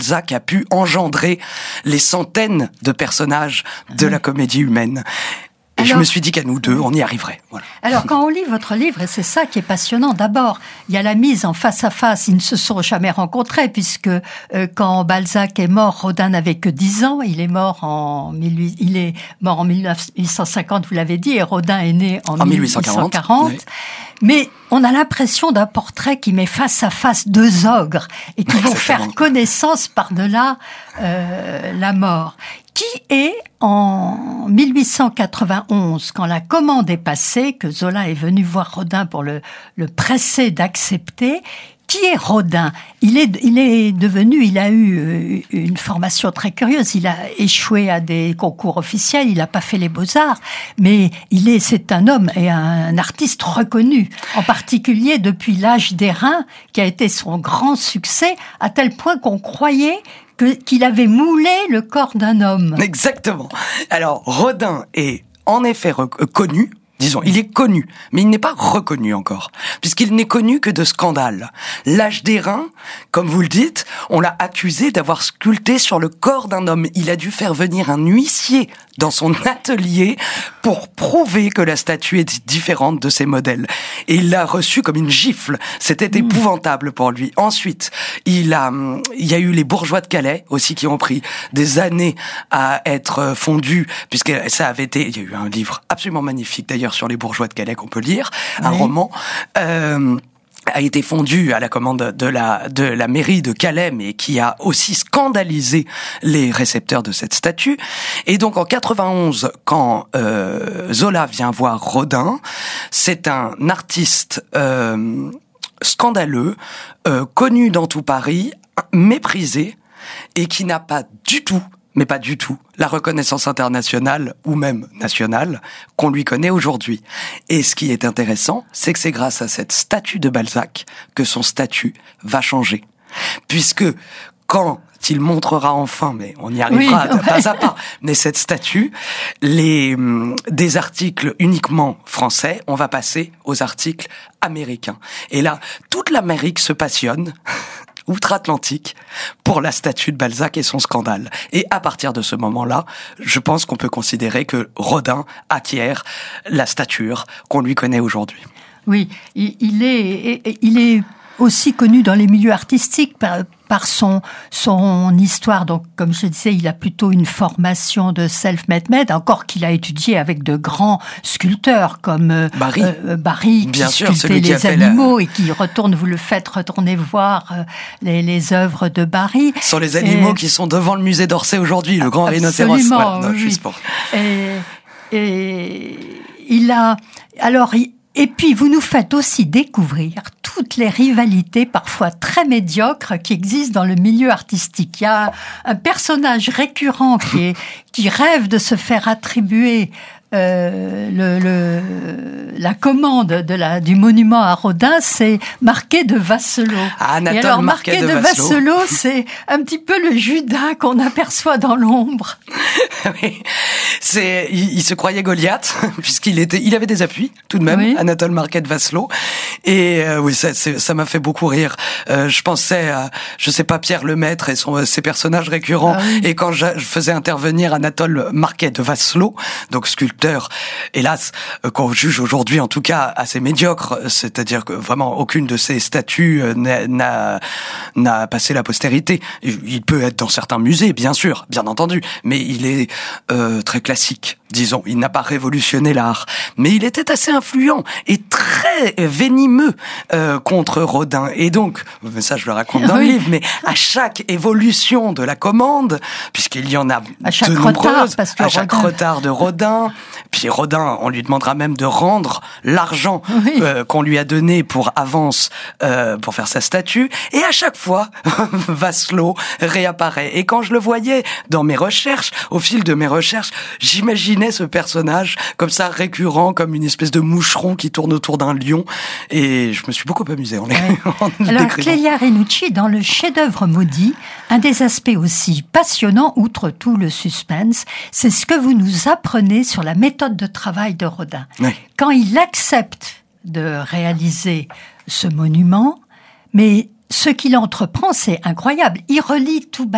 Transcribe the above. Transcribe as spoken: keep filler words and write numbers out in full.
Balzac a pu engendrer les centaines de personnages de la comédie humaine. Et alors, je me suis dit qu'à nous deux, on y arriverait. Voilà. Alors, quand on lit votre livre, et c'est ça qui est passionnant, d'abord, il y a la mise en face à face. Ils ne se sont jamais rencontrés, puisque euh, quand Balzac est mort, Rodin n'avait que dix ans. Il est mort en, mille, il est mort en mille huit cent cinquante, vous l'avez dit, et Rodin est né en, en mille huit cent quarante. Oui. Mais on a l'impression d'un portrait qui met face à face deux ogres et qui vont faire connaissance par-delà euh, la mort. Qui est, en mille huit cent quatre-vingt-onze, quand la commande est passée, que Zola est venu voir Rodin pour le, le presser d'accepter, qui est Rodin ? Il est, il est devenu, il a eu une formation très curieuse. Il a échoué à des concours officiels, il n'a pas fait les beaux-arts, mais il est, c'est un homme et un artiste reconnu, en particulier depuis L'Âge d'airain, qui a été son grand succès, à tel point qu'on croyait que, qu'il avait moulé le corps d'un homme. Exactement. Alors, Rodin est en effet reconnu. Disons, il est connu, mais il n'est pas reconnu encore, puisqu'il n'est connu que de scandales. L'Âge d'airain, comme vous le dites, on l'a accusé d'avoir sculpté sur le corps d'un homme. Il a dû faire venir un huissier dans son atelier pour prouver que la statue est différente de ses modèles. Et il l'a reçu comme une gifle. C'était mmh. épouvantable pour lui. Ensuite, il a, il y a eu les bourgeois de Calais aussi qui ont pris des années à être fondus, puisque ça avait été, il y a eu un livre absolument magnifique d'ailleurs sur les bourgeois de Calais qu'on peut lire, oui. un roman, euh, a été fondu à la commande de la de la mairie de Calais, mais qui a aussi scandalisé les récepteurs de cette statue. Et donc en quatre-vingt-onze, quand euh, Zola vient voir Rodin, c'est un artiste euh, scandaleux, euh, connu dans tout Paris, méprisé, et qui n'a pas du tout mais pas du tout, la reconnaissance internationale ou même nationale qu'on lui connaît aujourd'hui. Et ce qui est intéressant, c'est que c'est grâce à cette statue de Balzac que son statut va changer. Puisque quand il montrera enfin, mais on y arrivera oui, pas à pas, mais cette statue, les, des articles uniquement français, on va passer aux articles américains. Et là, toute l'Amérique se passionne outre-Atlantique pour la statue de Balzac et son scandale. Et à partir de ce moment-là, je pense qu'on peut considérer que Rodin acquiert la stature qu'on lui connaît aujourd'hui. Oui, il est, il est aussi connu dans les milieux artistiques par, par son, son histoire. Donc, comme je disais, il a plutôt une formation de self-made man, encore qu'il a étudié avec de grands sculpteurs comme Barry, euh, Barry Bien qui sûr, sculptait les animaux la... et qui retourne, vous le faites retourner voir euh, les, les œuvres de Barry. Ce sont les animaux et... qui sont devant le musée d'Orsay aujourd'hui, le grand Absolument, rhinocéros. Voilà, non, oui. juste pour... et, et il a... Alors, il, Et puis, vous nous faites aussi découvrir toutes les rivalités, parfois très médiocres, qui existent dans le milieu artistique. Il y a un personnage récurrent qui, est, qui rêve de se faire attribuer euh, le, le, la commande de la, du monument à Rodin, c'est Marquet de Vasselot. Ah, Anatole Et alors, Marquet Marquet de, de Vasselot, c'est un petit peu le Judas qu'on aperçoit dans l'ombre. Oui. C'est, il, il se croyait Goliath, puisqu'il était, il avait des appuis, tout de même, oui. Anatole Marquet de Vasselot. Et euh, oui, ça, c'est, ça m'a fait beaucoup rire. Euh, je pensais à, je sais pas, Pierre Lemaître et son, ses personnages récurrents. Ah oui. Et quand je, je faisais intervenir Anatole Marquet de Vasselot, donc sculpteur, hélas, euh, qu'on juge aujourd'hui en tout cas assez médiocre, c'est-à-dire que vraiment aucune de ses statues n'a, n'a, n'a passé la postérité. Il peut être dans certains musées, bien sûr, bien entendu, mais il est euh, très classique, disons. Il n'a pas révolutionné l'art, mais il était assez influent et très venimeux euh, contre Rodin. Et donc, ça je le raconte dans oui. le livre, mais à chaque évolution de la commande, puisqu'il y en a à chaque de retard, nombreuses, parce que à chaque Rodin... retard de Rodin, puis Rodin, on lui demandera même de rendre l'argent oui. euh, qu'on lui a donné pour avance euh, pour faire sa statue, et à chaque fois, Vasselot réapparaît. Et quand je le voyais dans mes recherches, au fil de mes recherches, j'imaginais ce personnage comme ça récurrent, comme une espèce de moucheron qui tourne autour d'un lion, et je me suis beaucoup amusé en, ouais. en Alors décrivant. Clélia Renucci, dans le chef-d'œuvre maudit, un des aspects aussi passionnants, outre tout le suspense, c'est ce que vous nous apprenez sur la méthode de travail de Rodin. Ouais. Quand il accepte de réaliser ce monument, mais ce qu'il entreprend, c'est incroyable. Il relie tout